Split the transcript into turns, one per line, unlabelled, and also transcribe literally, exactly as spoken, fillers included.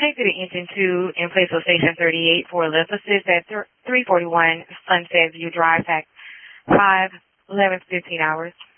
Take to the engine two in place of station thirty-eight for lift assist at three forty-one Sunset View Drive, fact five, eleven fifteen hours.